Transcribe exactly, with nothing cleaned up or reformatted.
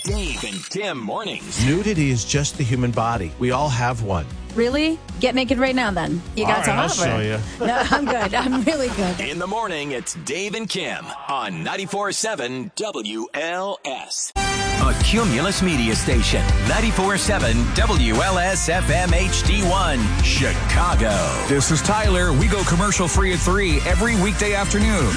Dave and Tim mornings. Nudity is just the human body. We all have one. Really? Get naked right now, then. You got All some right, I'll over. show you. No, I'm good. I'm really good. In the morning, it's Dave and Kim on ninety-four point seven W L S. A Cumulus Media Station, ninety-four point seven W L S F M H D one, Chicago. This is Tyler. We go commercial free at three every weekday afternoon.